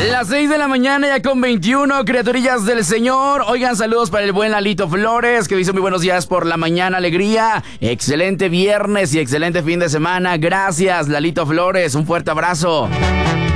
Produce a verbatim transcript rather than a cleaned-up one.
Las seis de la mañana ya con veintiuno, criaturillas del Señor. Oigan, saludos para el buen Lalito Flores, que dice muy buenos días por la mañana, alegría. Excelente viernes y excelente fin de semana. Gracias, Lalito Flores. Un fuerte abrazo.